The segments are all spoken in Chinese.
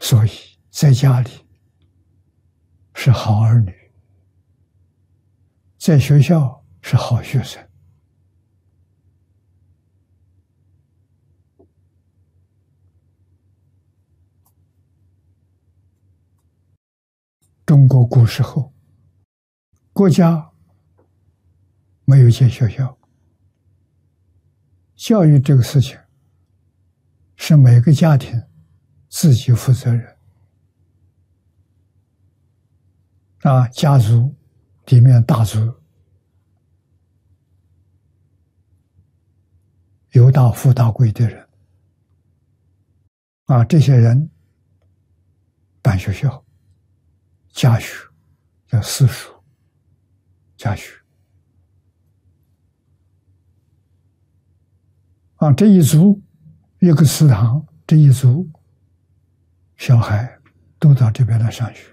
所以在家里是好儿女，在学校是好学生。中国古时候，国家没有建学校，教育这个事情是每个家庭自己负责任。家族里面大族有大富大贵的人，这些人办学校，家学叫私塾，家学。这一族一个祠堂，这一族小孩都到这边来上学。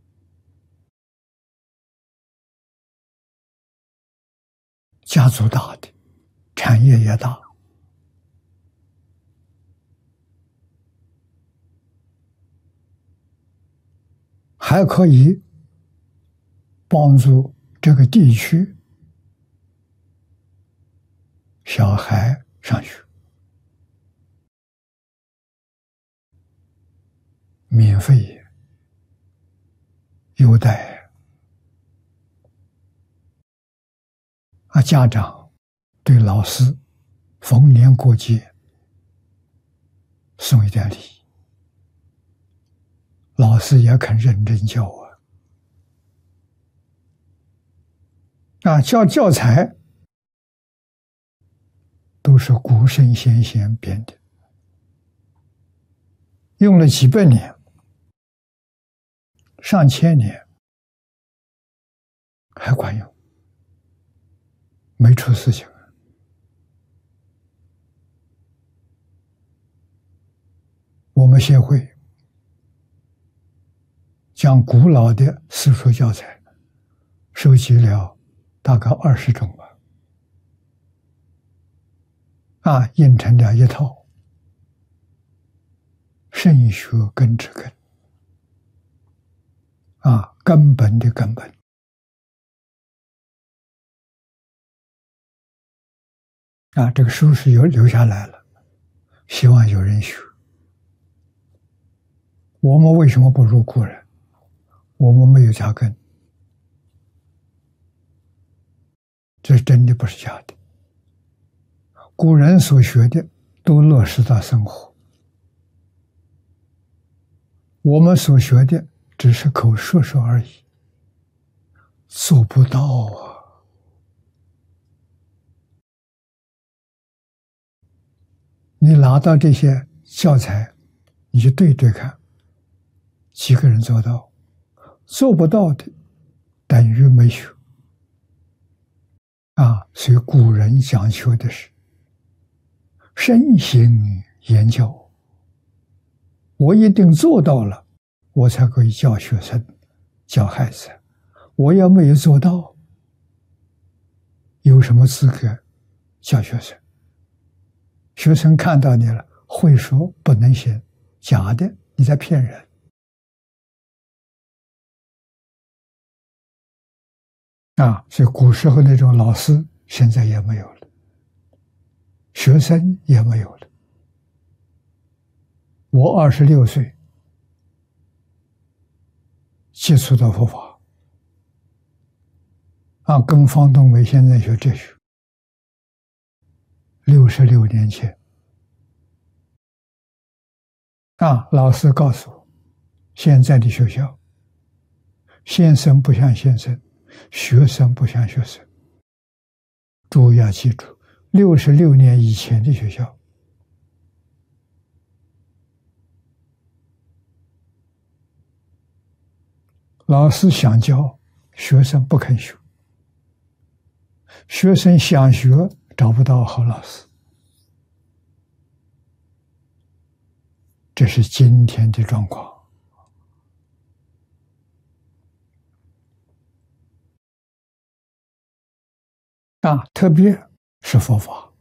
家族大的，产业也大。还可以帮助这个地区小孩上学，免费优待。家长对老师逢年过节送一点礼，老师也肯认真教教教材都是古圣先贤编的，用了几百年、上千年还管用，没出事情。我们协会将古老的私塾教材收集了大概20种印成了一套圣学根之根，根本的根本。这个书是留下来了，希望有人学。我们为什么不如古人？我们没有假根，这真的不是假的。古人所学的都落实到生活，我们所学的只是口说说而已，做不到你拿到这些教材，你就对对看，几个人做到？做不到的等于没学所以古人讲求的是身心研究，我一定做到了，我才可以教学生、教孩子。我要没有做到，有什么资格教学生？学生看到你了，会说不能行，假的，你在骗人。所以古时候那种老师现在也没有了，学生也没有了。我26岁接触到佛法，跟方东梅先生学哲学，66年前，老师告诉我，现在的学校，先生不像先生，学生不像学生。诸位要记住，66年以前的学校，老师想教，学生不肯学，学生想学，找不到好老师。这是今天的状况。特别是佛法，